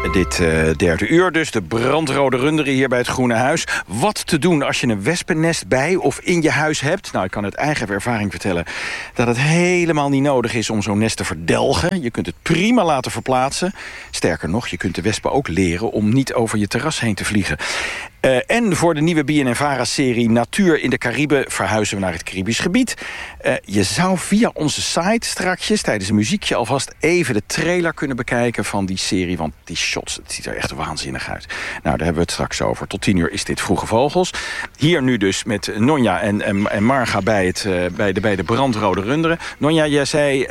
Dit derde uur dus, de brandrode runderen hier bij het Groene Huis. Wat te doen als je een wespennest bij of in je huis hebt? Nou, ik kan uit eigen ervaring vertellen dat het helemaal niet nodig is om zo'n nest te verdelgen. Je kunt het prima laten verplaatsen. Sterker nog, je kunt de wespen ook leren om niet over je terras heen te vliegen. En voor de nieuwe BNNVARA-serie Natuur in de Cariben verhuizen we naar het Caribisch gebied. Je zou via onze site strakjes tijdens een muziekje alvast even de trailer kunnen bekijken van die serie. Want die shots, het ziet er echt waanzinnig uit. Nou, daar hebben we het straks over. Tot 10 uur is dit Vroege Vogels. Hier nu dus met Nonja en Marga bij de brandrode runderen. Nonja, jij zei,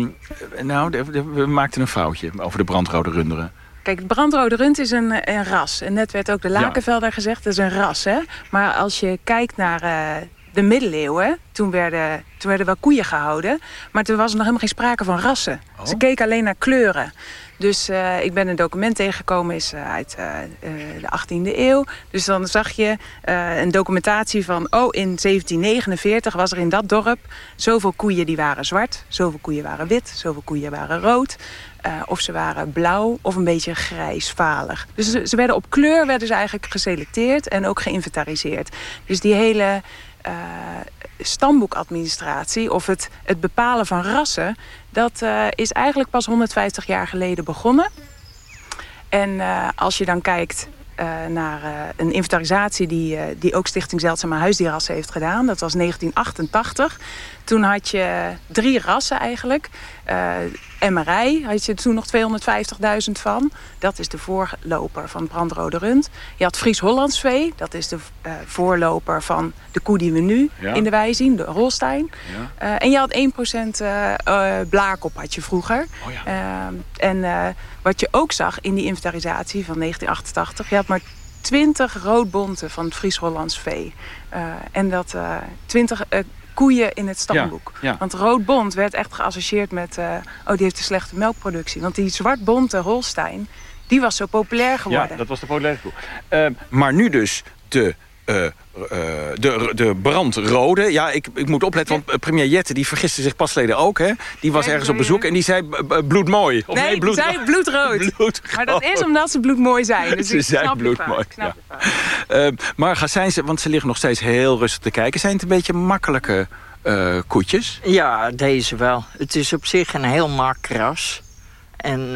we maakten een foutje over de brandrode runderen. Kijk, het brandrode rund is een ras. En net werd ook de lakenvelder gezegd, dat is een ras. Hè? Maar als je kijkt naar de middeleeuwen, toen werden wel koeien gehouden. Maar toen was er nog helemaal geen sprake van rassen. Oh. Ze keken alleen naar kleuren. Dus ik ben een document tegengekomen, is uit de 18e eeuw. Dus dan zag je een documentatie van, in 1749 was er in dat dorp zoveel koeien die waren zwart, zoveel koeien waren wit, zoveel koeien waren rood. Of ze waren blauw of een beetje grijsvalig. Dus ze werden op kleur eigenlijk geselecteerd en ook geïnventariseerd. Dus die hele stamboekadministratie of het bepalen van rassen, dat is eigenlijk pas 150 jaar geleden begonnen. En als je dan kijkt naar een inventarisatie die ook Stichting Zeldzame Huisdierrassen heeft gedaan. Dat was 1988. Toen had je 3 rassen eigenlijk. Emmerij had je toen nog 250.000 van. Dat is de voorloper van brandrode rund. Je had Fries-Hollands vee. Dat is de voorloper van de koe die we nu in de wei zien. De Holstein. Ja. En je had 1% blaarkop had je vroeger. Oh ja. Wat je ook zag in die inventarisatie van 1988... je had maar 20 roodbonten van het Fries-Hollands vee. En dat 20 koeien in het stamboek. Ja, ja. Want roodbont werd echt geassocieerd met die heeft een slechte melkproductie. Want die zwartbonte Holstein, die was zo populair geworden. Ja, dat was de populaire koe. Maar nu dus de brandrode. Ja, ik moet opletten, want premier Jette die vergiste zich pas geleden ook. Hè? Die was ergens op bezoek en die zei bloedmooi. Of nee, die zei bloedrood. Maar dat is omdat ze bloedmooi zijn. Dus ze zijn bloedmooi. Maar zijn ze, want ze liggen nog steeds heel rustig te kijken. Zijn het een beetje makkelijke koetjes? Ja, deze wel. Het is op zich een heel mak ras. En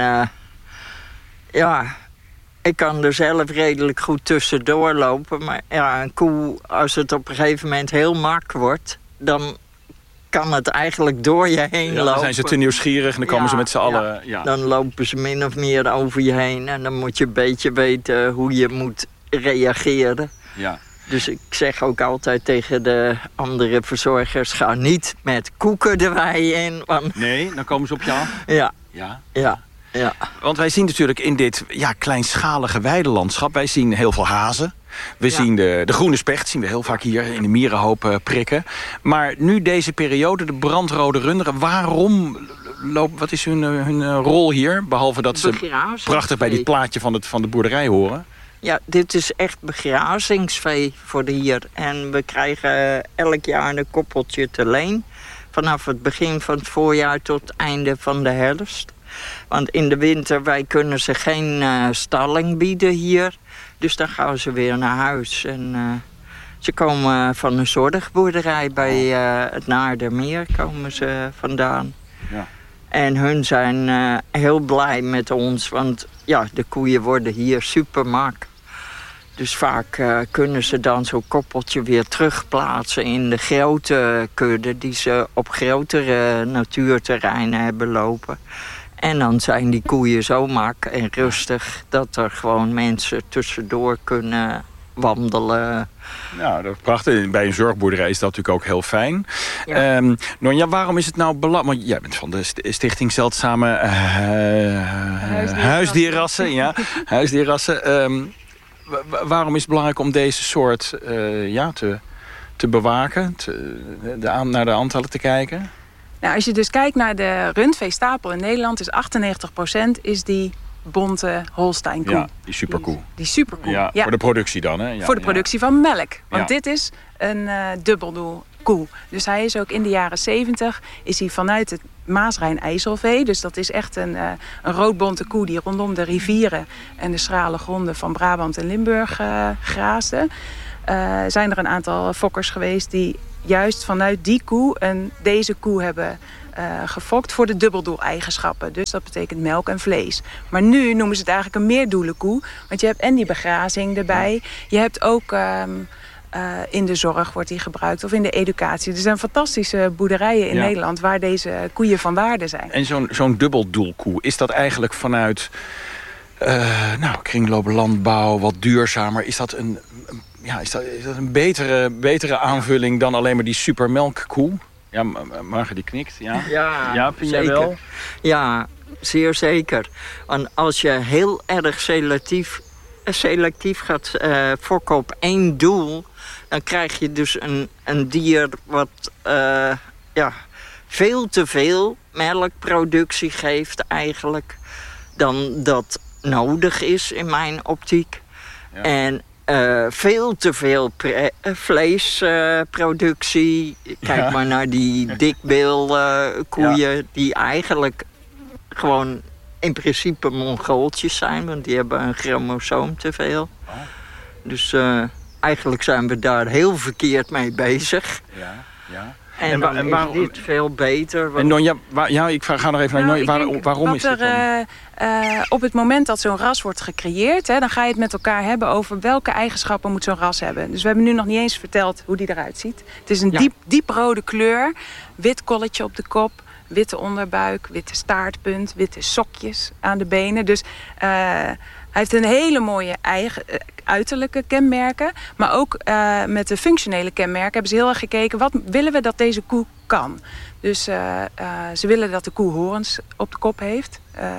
ik kan er zelf redelijk goed tussendoor lopen. Maar ja, een koe, als het op een gegeven moment heel mak wordt, dan kan het eigenlijk door je heen lopen. Dan zijn ze te nieuwsgierig en dan komen ze met z'n allen. Ja. Dan lopen ze min of meer over je heen. En dan moet je een beetje weten hoe je moet reageren. Ja. Dus ik zeg ook altijd tegen de andere verzorgers, ga niet met koeken de wei in. Want nee, dan komen ze op je af? Ja. Want wij zien natuurlijk in dit kleinschalige weidelandschap, wij zien heel veel hazen. We zien de groene specht, zien we heel vaak hier in de mierenhoop prikken. Maar nu deze periode, de brandrode runderen, wat is hun rol hier? Behalve dat ze prachtig bij dit plaatje van de boerderij horen. Ja, dit is echt begrazingsvee voor de hier. En we krijgen elk jaar een koppeltje te leen. Vanaf het begin van het voorjaar tot het einde van de herfst. Want in de winter, wij kunnen ze geen stalling bieden hier. Dus dan gaan ze weer naar huis. En ze komen van een zorgboerderij bij het Naardermeer komen ze vandaan. Ja. En hun zijn heel blij met ons, want de koeien worden hier super mak. Dus vaak kunnen ze dan zo'n koppeltje weer terugplaatsen in de grote kudde die ze op grotere natuurterreinen hebben lopen. En dan zijn die koeien zo mak en rustig dat er gewoon mensen tussendoor kunnen wandelen. Nou, dat is prachtig. Bij een zorgboerderij is dat natuurlijk ook heel fijn. Ja. Nonja, waarom is het nou belangrijk? Want jij bent van de Stichting Zeldzame Huisdierrassen. Ja, huisdierrassen. Waarom is het belangrijk om deze soort te bewaken? Naar de aantallen te kijken? Nou, als je dus kijkt naar de rundveestapel in Nederland, is 98% is die bonte Holstein-koe. Ja, die superkoe. Die superkoe. Ja, voor de productie dan, hè? Ja, voor de productie van melk. Want dit is een dubbeldoel koe. Dus hij is ook in de jaren 70 is hij vanuit Maas-Rijn-IJsselvee. Dus dat is echt een roodbonte koe die rondom de rivieren en de schrale gronden van Brabant en Limburg graasde. Zijn er een aantal fokkers geweest die juist vanuit die koe en deze koe hebben gefokt voor de dubbeldoeleigenschappen. Dus dat betekent melk en vlees. Maar nu noemen ze het eigenlijk een meerdoelenkoe. Want je hebt en die begrazing erbij. Je hebt ook in de zorg wordt die gebruikt of in de educatie. Er zijn fantastische boerderijen in Nederland waar deze koeien van waarde zijn. En zo'n dubbeldoelkoe, is dat eigenlijk vanuit kringlooplandbouw, wat duurzamer? Is dat een betere aanvulling dan alleen maar die supermelkkoe? Ja, Marga die knikt. Ja, vind jij wel? Ja, zeer zeker. En als je heel erg selectief gaat fokken op één doel, dan krijg je dus een dier wat veel te veel melkproductie geeft eigenlijk dan dat nodig is in mijn optiek. Ja. En veel te veel vleesproductie. Kijk maar naar die dikbeelkoeien die eigenlijk gewoon in principe Mongooltjes zijn, want die hebben een chromosoom te veel. Oh. Dus eigenlijk zijn we daar heel verkeerd mee bezig. Ja. En waarom is dit veel beter? En Nonja, ik ga nog even naar Nonja. Waarom is dit dan? Op het moment dat zo'n ras wordt gecreëerd, dan ga je het met elkaar hebben over welke eigenschappen moet zo'n ras hebben. Dus we hebben nu nog niet eens verteld hoe die eruit ziet. Het is een dieprode kleur, wit kolletje op de kop, witte onderbuik, witte staartpunt, witte sokjes aan de benen. Dus hij heeft een hele mooie uiterlijke kenmerken. Maar ook met de functionele kenmerken hebben ze heel erg gekeken, wat willen we dat deze koe kan. Dus ze willen dat de koe horens op de kop heeft.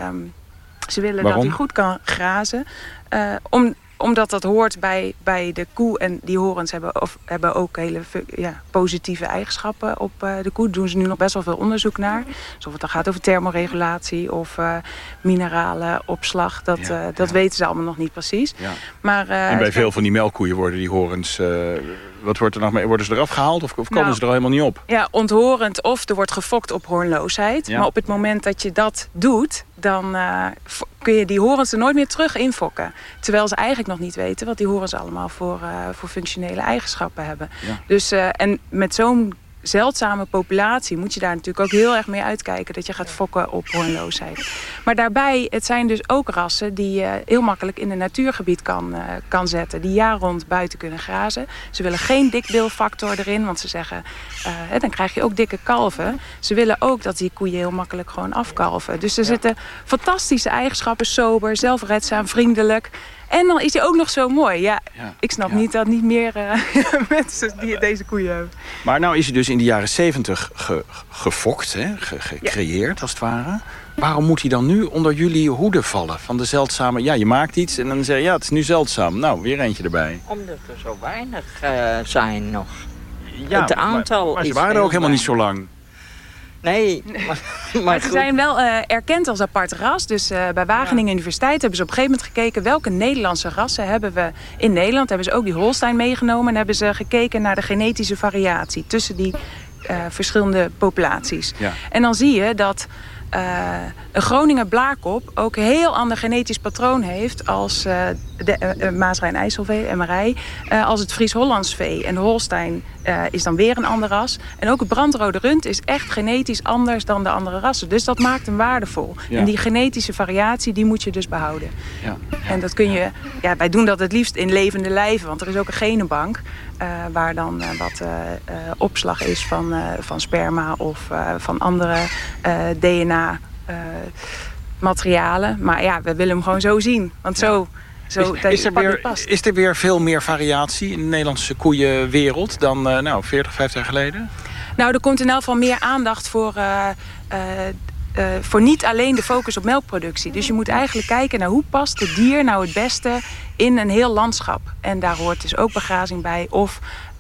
Ze willen dat hij goed kan grazen. Omdat dat hoort bij de koe. En die horens hebben ook hele positieve eigenschappen op de koe. Daar doen ze nu nog best wel veel onderzoek naar. Dus of het dan gaat over thermoregulatie of mineralen, opslag. Dat weten ze allemaal nog niet precies. Ja. Maar, en bij veel van die melkkoeien worden die horens... wat wordt er nog mee? Worden ze eraf gehaald of komen ze er al helemaal niet op? Ja, onthorend of er wordt gefokt op hoornloosheid. Ja. Maar op het moment dat je dat doet, dan kun je die horens er nooit meer terug infokken. Terwijl ze eigenlijk nog niet weten wat die horens allemaal voor functionele eigenschappen hebben. Ja. Dus, en met zo'n zeldzame populatie moet je daar natuurlijk ook heel erg mee uitkijken dat je gaat fokken op hoornloosheid. Maar daarbij, het zijn dus ook rassen die je heel makkelijk in een natuurgebied kan zetten. Die jaar rond buiten kunnen grazen. Ze willen geen dikbeelfactor erin, want ze zeggen, dan krijg je ook dikke kalven. Ze willen ook dat die koeien heel makkelijk gewoon afkalven. Dus er zitten fantastische eigenschappen, sober, zelfredzaam, vriendelijk. En dan is hij ook nog zo mooi. Ja. Ik snap niet dat niet meer mensen die deze koeien hebben. Maar nou is hij dus in de jaren 70 gefokt, gecreëerd als het ware. Waarom moet hij dan nu onder jullie hoede vallen? Van de zeldzame, je maakt iets en dan zeg je, het is nu zeldzaam. Nou, weer eentje erbij. Omdat er zo weinig zijn nog. Ja, het aantal maar ze waren er ook helemaal niet zo lang. Nee, maar ze zijn wel erkend als apart ras. Dus bij Wageningen Universiteit hebben ze op een gegeven moment gekeken welke Nederlandse rassen hebben we in Nederland. Hebben ze ook die Holstein meegenomen en hebben ze gekeken naar de genetische variatie tussen die verschillende populaties. Ja. En dan zie je dat een Groninger blaarkop ook een heel ander genetisch patroon heeft als de Maas-Rijn-IJsselvee, MRI, als het Fries-Hollands vee. En de Holstein is dan weer een ander ras. En ook het brandrode rund is echt genetisch anders dan de andere rassen. Dus dat maakt hem waardevol. Ja. En die genetische variatie, die moet je dus behouden. Ja. En dat kun je, wij doen dat het liefst in levende lijven, want er is ook een genenbank waar dan wat opslag is van sperma of van andere DNA materialen. Maar we willen hem gewoon zo zien. Want is er weer veel meer variatie in de Nederlandse koeienwereld dan 40, 50 jaar geleden? Nou, er komt in elk geval meer aandacht voor niet alleen de focus op melkproductie. Dus je moet eigenlijk kijken naar hoe past het dier nou het beste in een heel landschap. En daar hoort dus ook begrazing bij of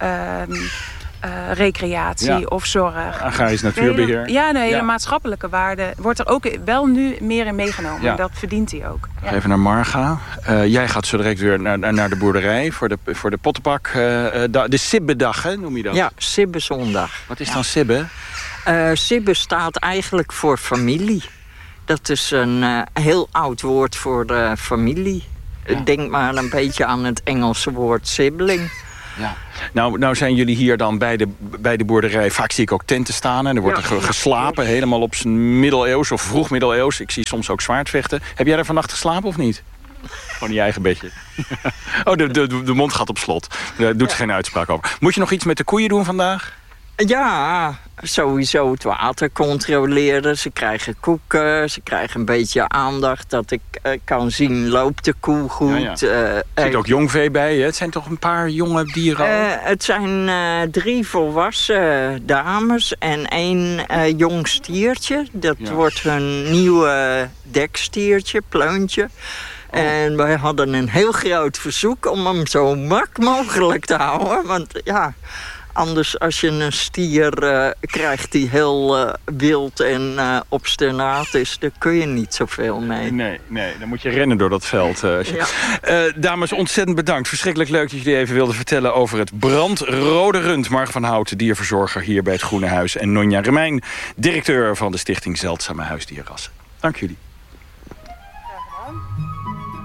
recreatie of zorg. Agrarisch natuurbeheer. Hele maatschappelijke waarde wordt er ook wel nu meer in meegenomen. Ja. En dat verdient hij ook. Ja. Even naar Marga. Jij gaat zo direct weer naar de boerderij voor de pottenbak. De Sibbedag, noem je dat? Ja, Sibbezondag. Wat is dan Sibbe? Sibbe staat eigenlijk voor familie. Dat is een heel oud woord voor familie. Ja. Denk maar een beetje aan het Engelse woord sibling. Ja. Nou zijn jullie hier dan bij de boerderij. Vaak zie ik ook tenten staan en er wordt er geslapen. Helemaal op zijn middeleeuws of vroeg middeleeuws. Ik zie soms ook zwaardvechten. Heb jij er vannacht geslapen of niet? Gewoon in je eigen bedje. Oh, de mond gaat op slot. Daar doet ze geen uitspraak over. Moet je nog iets met de koeien doen vandaag? Ja, sowieso het water controleren. Ze krijgen koeken, ze krijgen een beetje aandacht. Dat ik kan zien, loopt de koe goed. Er zit ook jong vee bij, hè? Het zijn toch een paar jonge dieren? Het zijn 3 volwassen dames en 1 jong stiertje. Dat wordt hun nieuwe dekstiertje, pleuntje. En wij hadden een heel groot verzoek om hem zo mak mogelijk te houden. Want ja, anders als je een stier krijgt die heel wild en obstinaat is, daar kun je niet zoveel mee. Nee, dan moet je rennen door dat veld. Dames, ontzettend bedankt. Verschrikkelijk leuk dat jullie even wilden vertellen over het brandrode rund. Marg van Hout, dierverzorger hier bij het Groene Huis. En Nonja Remijn, directeur van de Stichting Zeldzame Huisdierrassen. Dank jullie.